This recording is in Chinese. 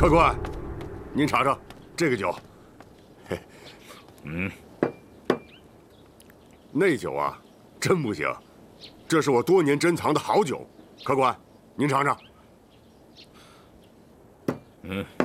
客官，您尝尝这个酒。嘿，那酒啊，真不行，这是我多年珍藏的好酒。客官，您尝尝。